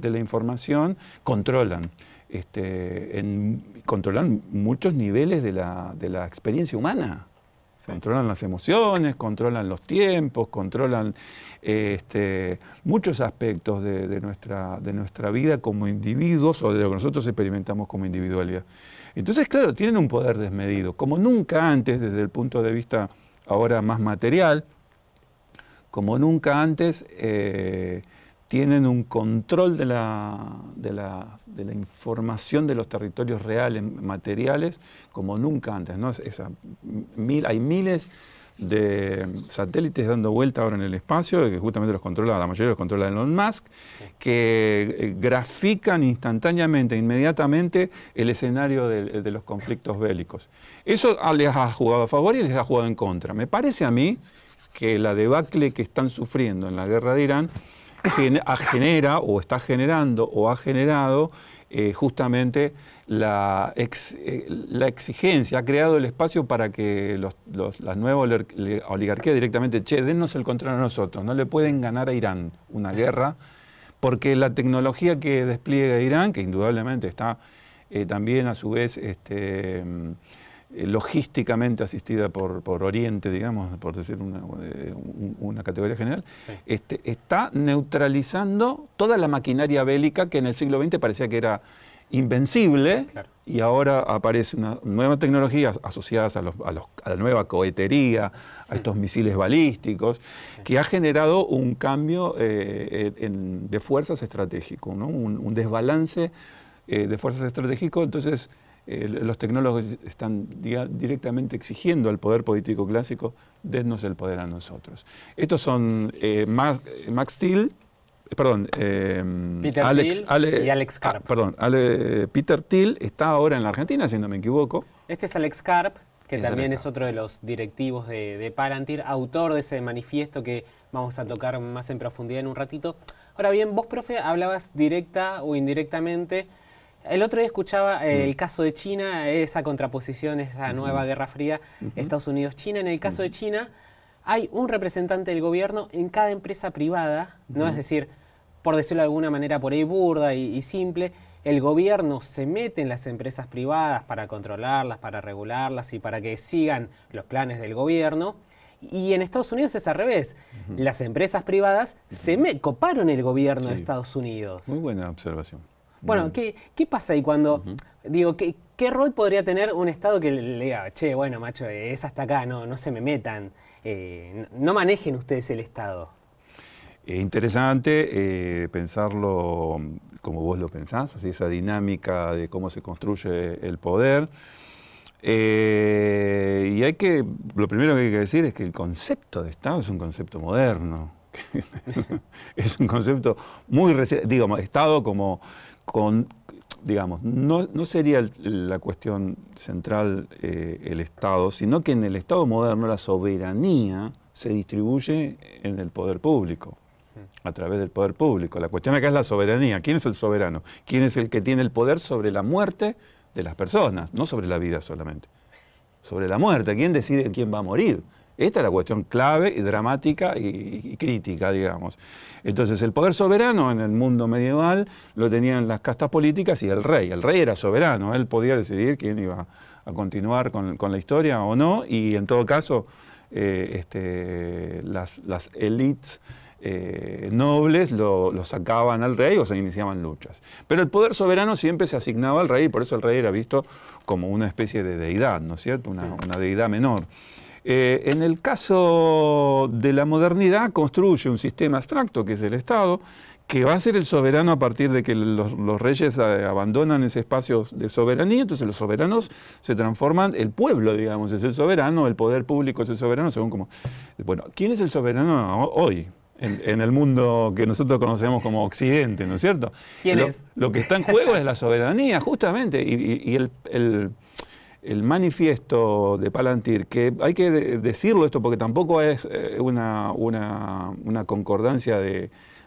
de la información, controlan. Controlan muchos niveles de la experiencia humana. Sí. Controlan las emociones, controlan los tiempos, controlan muchos aspectos de nuestra vida como individuos o de lo que nosotros experimentamos como individualidad. Entonces, claro, tienen un poder desmedido, como nunca antes, desde el punto de vista ahora más material, como nunca antes tienen un control de la información de los territorios reales, materiales, como nunca antes, ¿no? Hay miles de satélites dando vuelta ahora en el espacio, que justamente los controla, la mayoría los controla Elon Musk, sí, que grafican instantáneamente, inmediatamente, el escenario de los conflictos bélicos. Eso les ha jugado a favor y les ha jugado en contra. Me parece a mí que la debacle que están sufriendo en la guerra de Irán genera o está generando o ha generado justamente la exigencia, ha creado el espacio para que las nuevas oligarquías directamente, dennos el control a nosotros, no le pueden ganar a Irán una guerra, porque la tecnología que despliega Irán, que indudablemente está también a su vez logísticamente asistida por Oriente, digamos, por decir una categoría general, sí, está neutralizando toda la maquinaria bélica que en el siglo XX parecía que era invencible, claro, y ahora aparece una nueva tecnología asociada a la nueva cohetería, a estos misiles balísticos, sí, que ha generado un cambio de fuerzas estratégicos, ¿no? Un desbalance de fuerzas estratégicos. Entonces, los tecnólogos están directamente exigiendo al poder político clásico, dennos el poder a nosotros. Estos son Max Thiel, perdón, Peter Thiel y Alex Karp. Peter Thiel está ahora en la Argentina, si no me equivoco. Este es Alex Karp, que también es otro de los directivos de Palantir, autor de ese manifiesto que vamos a tocar más en profundidad en un ratito. Ahora bien, vos, profe, hablabas directa o indirectamente. El otro día escuchaba el caso de China, esa contraposición, esa nueva Guerra Fría, Estados Unidos-China. En el caso de China hay un representante del gobierno en cada empresa privada, ¿no? Es decir, por decirlo de alguna manera por ahí burda y simple, el gobierno se mete en las empresas privadas para controlarlas, para regularlas y para que sigan los planes del gobierno. Y en Estados Unidos es al revés. Las empresas privadas coparon el gobierno de Estados Unidos. Muy buena observación. Bueno, ¿qué pasa ahí cuando, digo, qué rol podría tener un Estado que le diga, che, bueno, macho, es hasta acá, no se me metan, no manejen ustedes el Estado? Interesante pensarlo como vos lo pensás, así esa dinámica de cómo se construye el poder. Y lo primero que hay que decir es que el concepto de Estado es un concepto moderno. Es un concepto muy reciente, digamos, Estado digamos, no sería la cuestión central el Estado, sino que en el Estado moderno la soberanía se distribuye en el poder público, a través del poder público. La cuestión acá es la soberanía. ¿Quién es el soberano? ¿Quién es el que tiene el poder sobre la muerte de las personas? No sobre la vida solamente. Sobre la muerte. ¿Quién decide quién va a morir? Esta es la cuestión clave y dramática y crítica, digamos. Entonces, el poder soberano en el mundo medieval lo tenían las castas políticas y el rey. El rey era soberano, él podía decidir quién iba a continuar con la historia o no, y en todo caso, las élites nobles lo sacaban al rey o se iniciaban luchas. Pero el poder soberano siempre se asignaba al rey, y por eso el rey era visto como una especie de deidad, ¿no es cierto? Una deidad menor. En el caso de la modernidad construye un sistema abstracto que es el Estado, que va a ser el soberano a partir de que los reyes abandonan ese espacio de soberanía. Entonces los soberanos se transforman, el pueblo, digamos, es el soberano, el poder público es el soberano, según como... Bueno, ¿quién es el soberano hoy? En el mundo que nosotros conocemos como Occidente, ¿no es cierto? ¿Quién es? Lo que está en juego es la soberanía, justamente, y el manifiesto de Palantir, que hay que decirlo esto porque tampoco es una concordancia de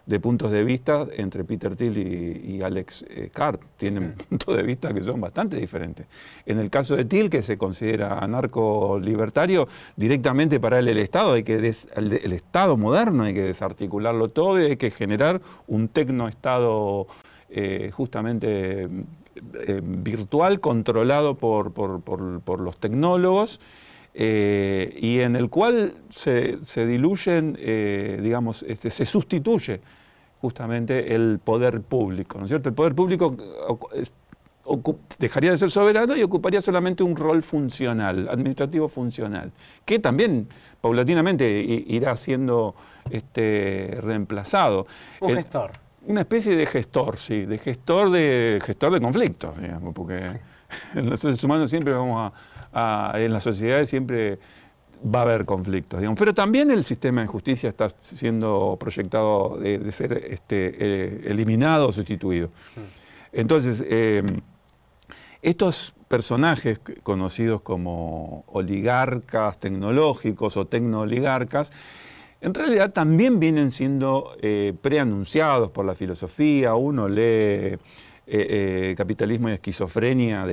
de puntos de vista entre Peter Thiel y Alex Karp. Tienen puntos de vista que son bastante diferentes. En el caso de Thiel, que se considera anarco-libertario, directamente para él el Estado, el Estado moderno hay que desarticularlo todo y hay que generar un tecnoestado justamente virtual, controlado por los tecnólogos, y en el cual se diluyen, digamos, se sustituye justamente el poder público, ¿no es cierto? El poder público dejaría de ser soberano y ocuparía solamente un rol funcional, administrativo funcional, que también paulatinamente irá siendo reemplazado. Un gestor. Una especie de gestor, sí, de gestor de conflictos, digamos, porque los seres humanos siempre vamos en las sociedades siempre va a haber conflictos, digamos. Pero también el sistema de justicia está siendo proyectado de ser eliminado o sustituido. Entonces, estos personajes conocidos como oligarcas tecnológicos o tecnooligarcas, en realidad también vienen siendo preanunciados por la filosofía. Uno lee Capitalismo y Esquizofrenia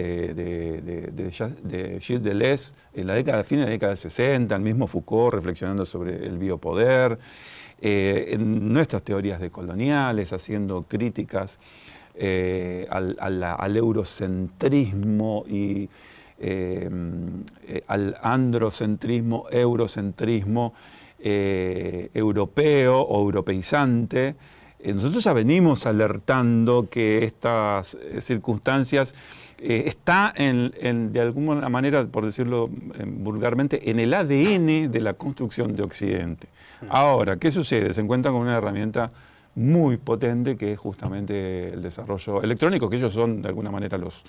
de Gilles Deleuze en la fines de la década del 60, el mismo Foucault reflexionando sobre el biopoder, en nuestras teorías decoloniales, haciendo críticas al eurocentrismo y al androcentrismo, eurocentrismo europeo o europeizante. Nosotros ya venimos alertando que estas circunstancias está de alguna manera, por decirlo vulgarmente, en el ADN de la construcción de Occidente. Ahora, ¿qué sucede? Se encuentran con una herramienta muy potente que es justamente el desarrollo electrónico, que ellos son de alguna manera los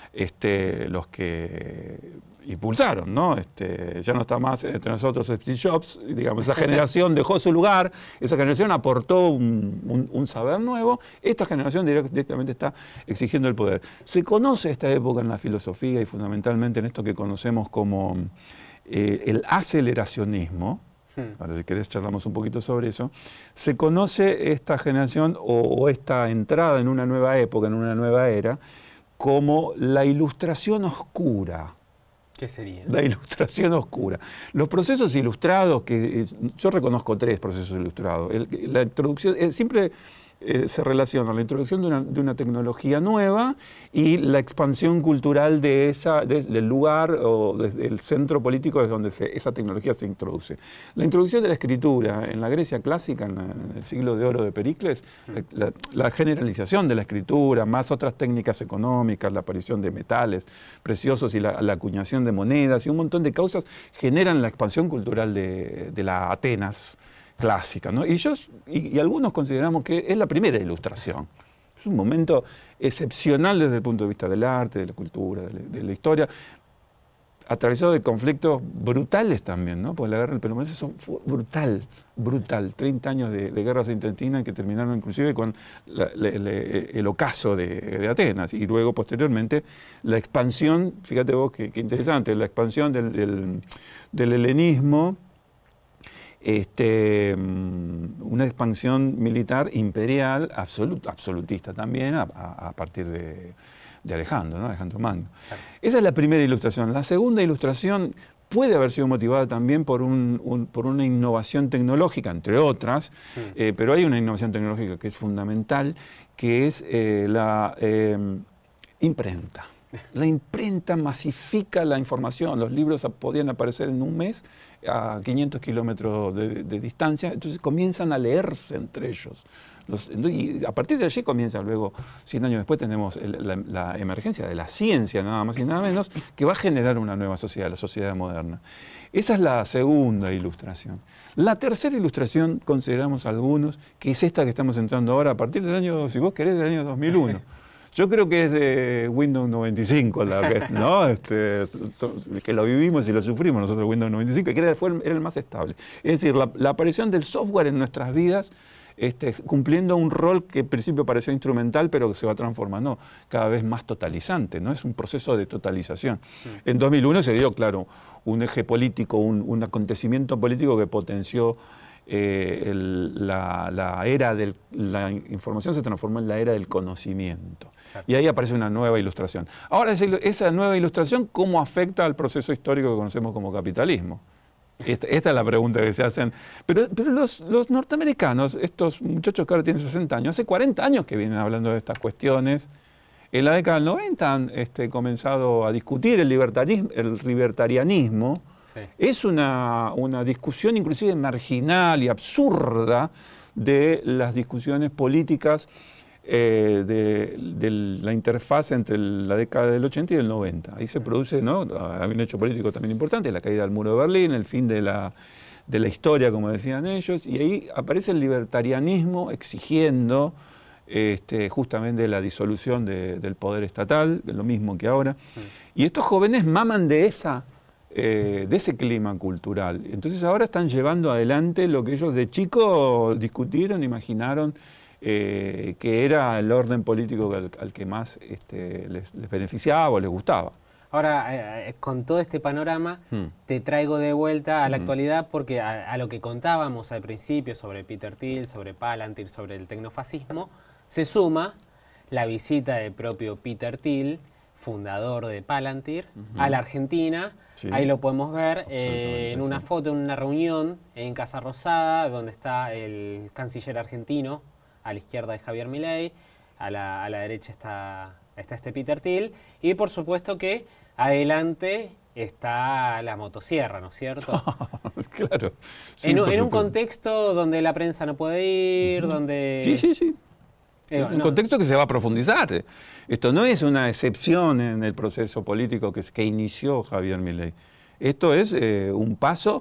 que impulsaron, ¿no? Ya no está más entre nosotros Steve Jobs, digamos, esa generación dejó su lugar, esa generación aportó un saber nuevo, esta generación directamente está exigiendo el poder. Se conoce esta época en la filosofía y fundamentalmente en esto que conocemos como el aceleracionismo. Ahora, si querés charlamos un poquito sobre eso. Se conoce esta generación o esta entrada en una nueva época, en una nueva era, como la ilustración oscura. ¿Qué sería? La ilustración oscura. Los procesos ilustrados, que yo reconozco 3 procesos ilustrados. La introducción, siempre se relaciona la introducción de una tecnología nueva y la expansión cultural del lugar o del centro político desde donde esa tecnología se introduce. La introducción de la escritura en la Grecia clásica, en el siglo de oro de Pericles, la generalización de la escritura, más otras técnicas económicas, la aparición de metales preciosos y la acuñación de monedas y un montón de causas generan la expansión cultural de la Atenas clásica, ¿no? Y algunos consideramos que es la primera ilustración. Es un momento excepcional desde el punto de vista del arte, de la cultura, de la historia, atravesado de conflictos brutales también, ¿no? Porque la guerra del Peloponeso fue brutal. 30 años de guerras intestinas que terminaron inclusive con el ocaso de Atenas y luego posteriormente la expansión, fíjate vos qué interesante, la expansión del helenismo, una expansión militar imperial absolutista también a partir de Alejandro, ¿no? Alejandro Magno. Claro. Esa es la primera ilustración. La segunda ilustración puede haber sido motivada también por una innovación tecnológica, entre otras, pero hay una innovación tecnológica que es fundamental, que es la imprenta. La imprenta masifica la información. Los libros podían aparecer en un mes a 500 kilómetros de distancia, entonces comienzan a leerse entre ellos. Y a partir de allí comienza luego, 100 años después, tenemos la emergencia de la ciencia, nada más y nada menos, que va a generar una nueva sociedad, la sociedad moderna. Esa es la segunda ilustración. La tercera ilustración, consideramos algunos, que es esta que estamos entrando ahora, a partir del año, si vos querés, del año 2001. Yo creo que es de Windows 95, ¿no? Que lo vivimos y lo sufrimos nosotros, Windows 95, que era el más estable. Es decir, la aparición del software en nuestras vidas, cumpliendo un rol que al principio pareció instrumental, pero que se va transformando cada vez más totalizante, ¿no? Es un proceso de totalización. En 2001 se dio, claro, un eje político, un acontecimiento político que potenció la era de la información se transformó en la era del conocimiento. Claro. Y ahí aparece una nueva ilustración. Ahora, esa nueva ilustración, ¿cómo afecta al proceso histórico que conocemos como capitalismo? Esta es la pregunta que se hacen. Pero los norteamericanos, estos muchachos que ahora tienen 60 años, hace 40 años que vienen hablando de estas cuestiones. En la década del 90 han comenzado a discutir el libertarianismo. Sí. Es una discusión inclusive marginal y absurda de las discusiones políticas de la interfaz entre la década del 80 y del 90. Ahí se produce, ¿no? Había un hecho político también importante, la caída del muro de Berlín, el fin de la historia, como decían ellos, y ahí aparece el libertarianismo exigiendo justamente la disolución del poder estatal, lo mismo que ahora. Y estos jóvenes maman de ese clima cultural. Entonces ahora están llevando adelante lo que ellos de chicos discutieron, imaginaron, que era el orden político al que más les beneficiaba o les gustaba. Ahora, con todo este panorama, te traigo de vuelta a la actualidad porque a lo que contábamos al principio sobre Peter Thiel, sobre Palantir, sobre el tecnofascismo, se suma la visita del propio Peter Thiel, fundador de Palantir, a la Argentina. Sí. Ahí lo podemos ver en una foto, en una reunión en Casa Rosada, donde está el canciller argentino. A la izquierda de Javier Milei, a la derecha está este Peter Thiel, y por supuesto que adelante está la motosierra, ¿no es cierto? Claro. Sí, en un contexto donde la prensa no puede ir, donde... Sí. Es un contexto que se va a profundizar. Esto no es una excepción en el proceso político que inició Javier Milei. Esto es un paso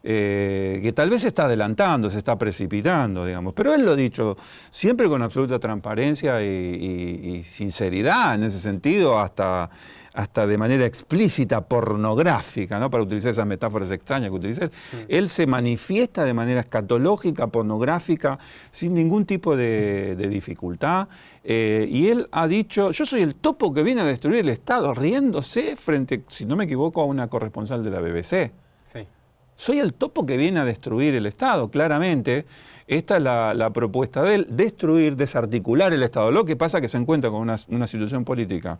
que tal vez se está adelantando, se está precipitando, digamos. Pero él lo ha dicho siempre con absoluta transparencia y sinceridad en ese sentido, hasta de manera explícita, pornográfica, ¿no? Para utilizar esas metáforas extrañas que utilicé. Él se manifiesta de manera escatológica, pornográfica, sin ningún tipo de dificultad. Y él ha dicho, yo soy el topo que viene a destruir el Estado, riéndose frente, si no me equivoco, a una corresponsal de la BBC. Sí. Soy el topo que viene a destruir el Estado, claramente. Esta es la propuesta de él, destruir, desarticular el Estado. Lo que pasa es que se encuentra con una situación política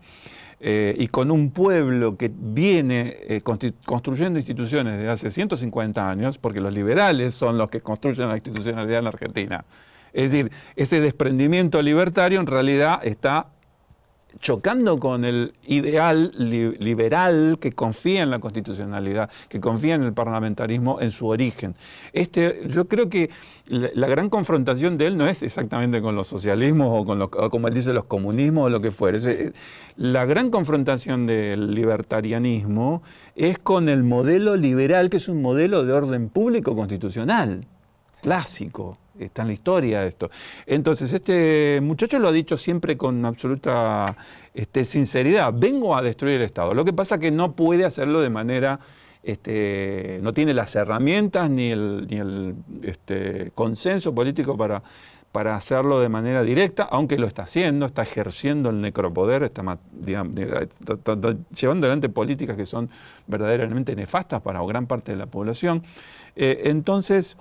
y con un pueblo que viene construyendo instituciones desde hace 150 años, porque los liberales son los que construyen la institucionalidad en la Argentina. Es decir, ese desprendimiento libertario en realidad está chocando con el ideal liberal que confía en la constitucionalidad, que confía en el parlamentarismo en su origen. Yo creo que la gran confrontación de él no es exactamente con los socialismos o como él dice, los comunismos o lo que fuere. La gran confrontación del libertarianismo es con el modelo liberal, que es un modelo de orden público constitucional, clásico. Está en la historia esto. Entonces, este muchacho lo ha dicho siempre con absoluta sinceridad. Vengo a destruir el Estado. Lo que pasa es que no puede hacerlo de manera... no tiene las herramientas ni el consenso político para hacerlo de manera directa, aunque lo está haciendo, está ejerciendo el necropoder, está llevando adelante políticas que son verdaderamente nefastas para gran parte de la población. Entonces...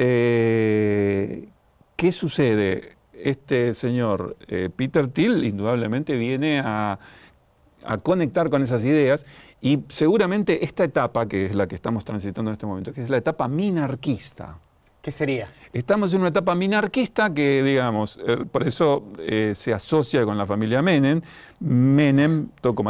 ¿qué sucede? Este señor Peter Thiel indudablemente viene a conectar con esas ideas y seguramente esta etapa, que es la que estamos transitando en este momento, que es la etapa minarquista. ¿Qué sería? Estamos en una etapa minarquista que, digamos, por eso se asocia con la familia Menem. Menem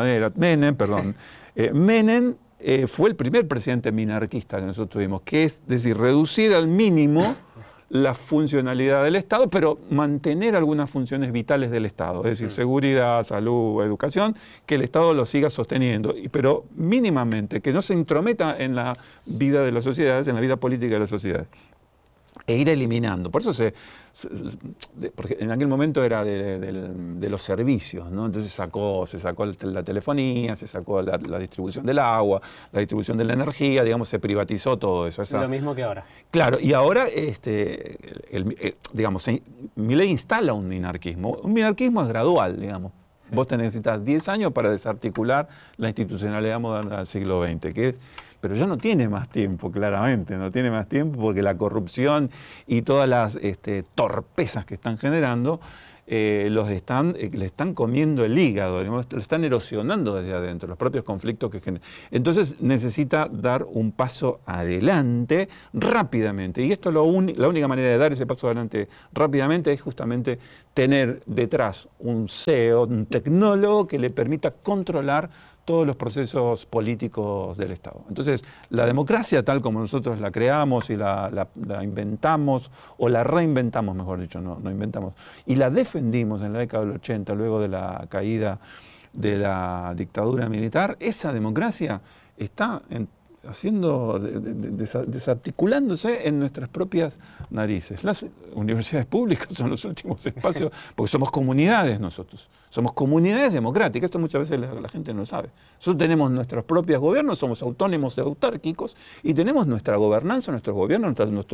fue el primer presidente minarquista que nosotros tuvimos, que es decir, reducir al mínimo la funcionalidad del Estado, pero mantener algunas funciones vitales del Estado, es decir, seguridad, salud, educación, que el Estado lo siga sosteniendo, pero mínimamente, que no se intrometa en la vida de las sociedades, en la vida política de las sociedades. E ir eliminando. Por eso porque en aquel momento era de los servicios, ¿no? Entonces se sacó la telefonía, se sacó la distribución del agua, la distribución de la energía, digamos, se privatizó todo eso. Lo mismo que ahora. Claro, y ahora, digamos, Milei instala un minarquismo. Un minarquismo es gradual, digamos. Sí. Vos te necesitas 10 años para desarticular la institucionalidad moderna del siglo XX, pero ya no tiene más tiempo, claramente, no tiene más tiempo porque la corrupción y todas las torpezas que están generando le están comiendo el hígado, digamos, lo están erosionando desde adentro, los propios conflictos que generan. Entonces necesita dar un paso adelante rápidamente. Y esto la única manera de dar ese paso adelante rápidamente es justamente tener detrás un CEO, un tecnólogo que le permita controlar todos los procesos políticos del Estado. Entonces, la democracia tal como nosotros la creamos y la inventamos, o la reinventamos, mejor dicho, no inventamos, y la defendimos en la década del 80, luego de la caída de la dictadura militar, esa democracia está desarticulándose en nuestras propias narices. Las universidades públicas son los últimos espacios, porque somos comunidades nosotros, somos comunidades democráticas, esto muchas veces la gente no lo sabe. Nosotros tenemos nuestros propios gobiernos, somos autónomos y autárquicos, y tenemos nuestra gobernanza, nuestros gobiernos,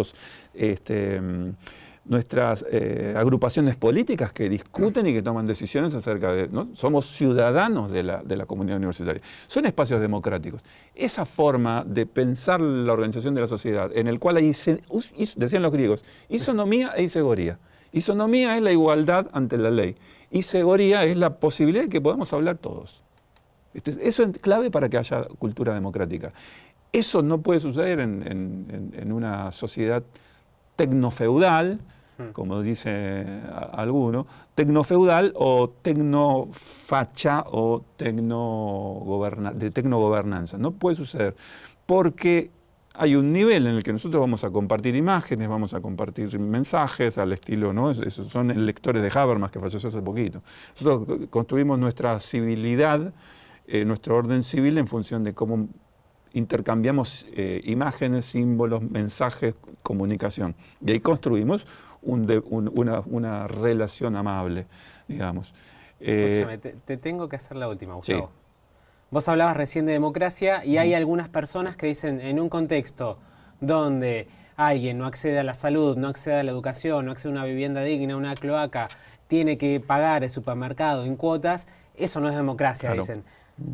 nuestras agrupaciones políticas que discuten y que toman decisiones acerca de, ¿no? Somos ciudadanos de la comunidad universitaria. Son espacios democráticos. Esa forma de pensar la organización de la sociedad, en el cual hay, decían los griegos, isonomía e isegoría. Isonomía es la igualdad ante la ley. Isegoría es la posibilidad de que podamos hablar todos. Eso es clave para que haya cultura democrática. Eso no puede suceder en una sociedad tecnofeudal, como dice alguno, tecnofeudal o tecnofacha o de tecnogobernanza. No puede suceder, porque hay un nivel en el que nosotros vamos a compartir imágenes, vamos a compartir mensajes al estilo, ¿no? Esos son lectores de Habermas, que falleció hace poquito. Nosotros construimos nuestra civilidad, nuestro orden civil en función de cómo intercambiamos imágenes, símbolos, mensajes, comunicación. Y ahí construimos una relación amable, digamos. Escúchame, te tengo que hacer la última, Gustavo. Sí. Vos hablabas recién de democracia y hay algunas personas que dicen, en un contexto donde alguien no accede a la salud, no accede a la educación, no accede a una vivienda digna, una cloaca, tiene que pagar el supermercado en cuotas, eso no es democracia, claro. Dicen.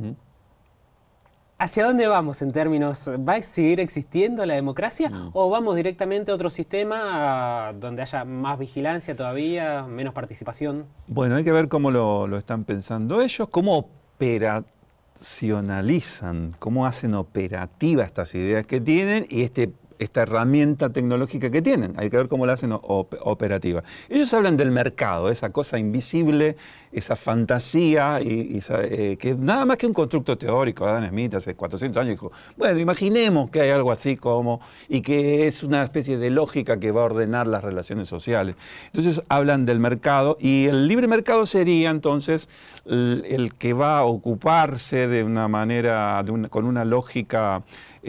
¿Hacia dónde vamos en términos, va a seguir existiendo la democracia o vamos directamente a otro sistema donde haya más vigilancia todavía, menos participación? Bueno, hay que ver cómo lo están pensando ellos, cómo operacionalizan, cómo hacen operativa estas ideas que tienen y esta herramienta tecnológica que tienen. Hay que ver cómo la hacen operativa. Ellos hablan del mercado, esa cosa invisible, esa fantasía, que es nada más que un constructo teórico. Adam Smith hace 400 años dijo, bueno, imaginemos que hay algo así como, y que es una especie de lógica que va a ordenar las relaciones sociales. Entonces hablan del mercado, y el libre mercado sería entonces el que va a ocuparse de una manera, con una lógica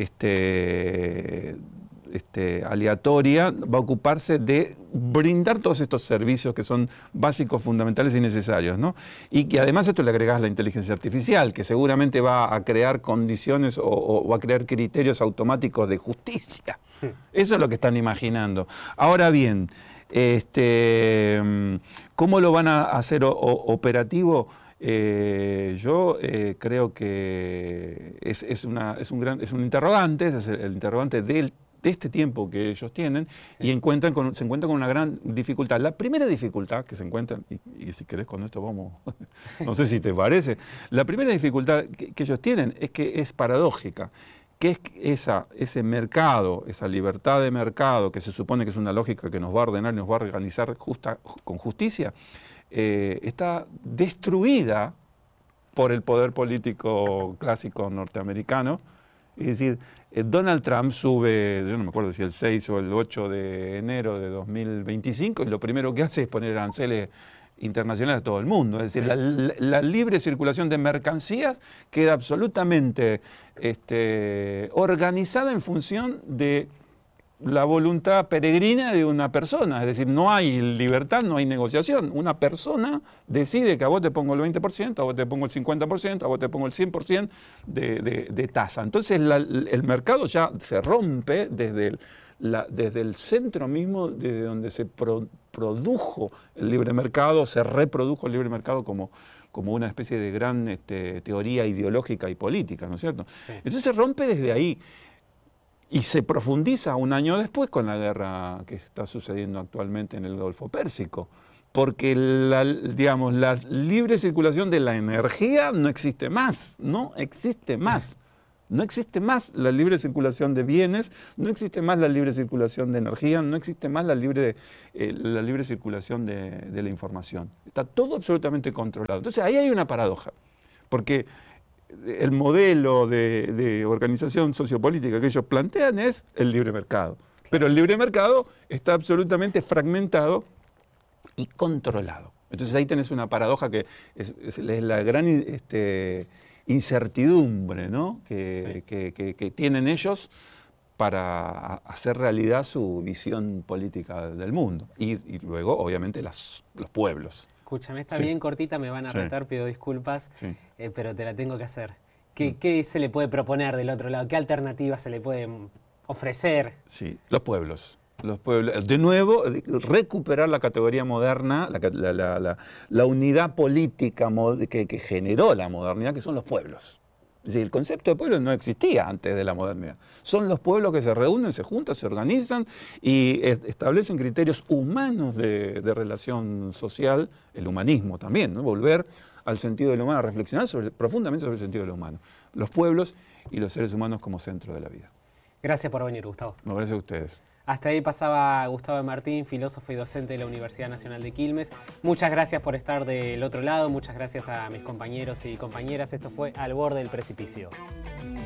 aleatoria, va a ocuparse de brindar todos estos servicios que son básicos, fundamentales y necesarios, ¿no? Y que además esto le agregás la inteligencia artificial, que seguramente va a crear condiciones o va a crear criterios automáticos de justicia. Eso es lo que están imaginando. Ahora bien, ¿cómo lo van a hacer operativo? Yo creo que es un interrogante, es el interrogante de este tiempo que ellos tienen, sí. Y se encuentran con una gran dificultad. La primera dificultad que se encuentran, y si querés con esto vamos, no sé si te parece, la primera dificultad que ellos tienen es que es paradójica, que es ese mercado, esa libertad de mercado, que se supone que es una lógica que nos va a ordenar y nos va a organizar con justicia, está destruida por el poder político clásico norteamericano. Es decir, Donald Trump sube, yo no me acuerdo si el 6 o el 8 de enero de 2025, y lo primero que hace es poner aranceles internacionales a todo el mundo. Es decir, sí. la libre circulación de mercancías queda absolutamente organizada en función de la voluntad peregrina de una persona, es decir, no hay libertad, no hay negociación. Una persona decide que a vos te pongo el 20%, a vos te pongo el 50%, a vos te pongo el 100% de tasa. Entonces el mercado ya se rompe desde el centro mismo, desde donde se produjo el libre mercado, se reprodujo el libre mercado como una especie de gran teoría ideológica y política, ¿no es cierto? Sí. Entonces se rompe desde ahí. Y se profundiza un año después con la guerra que está sucediendo actualmente en el Golfo Pérsico, porque la libre circulación de la energía no existe más, no existe más. No existe más la libre circulación de bienes, no existe más la libre circulación de energía, no existe más la libre circulación de la información. Está todo absolutamente controlado. Entonces ahí hay una paradoja, porque el modelo de organización sociopolítica que ellos plantean es el libre mercado. Pero el libre mercado está absolutamente fragmentado y controlado. Entonces ahí tenés una paradoja que es la gran incertidumbre, ¿no? que tienen ellos para hacer realidad su visión política del mundo. Y luego, obviamente, los pueblos. Escúchame, está bien cortita, me van a retar, pido disculpas, pero te la tengo que hacer. ¿Qué se le puede proponer del otro lado? ¿Qué alternativas se le puede ofrecer? Sí, los pueblos. De nuevo, recuperar la categoría moderna, la unidad política que generó la modernidad, que son los pueblos. Es decir, el concepto de pueblo no existía antes de la modernidad. Son los pueblos que se reúnen, se juntan, se organizan y establecen criterios humanos de relación social, el humanismo también, ¿no? Volver al sentido del humano, a reflexionar profundamente sobre el sentido de lo humano. Los pueblos y los seres humanos como centro de la vida. Gracias por venir, Gustavo. No, gracias a ustedes. Hasta ahí pasaba Gustavo Martín, filósofo y docente de la Universidad Nacional de Quilmes. Muchas gracias por estar del otro lado, muchas gracias a mis compañeros y compañeras. Esto fue Al Borde del Precipicio.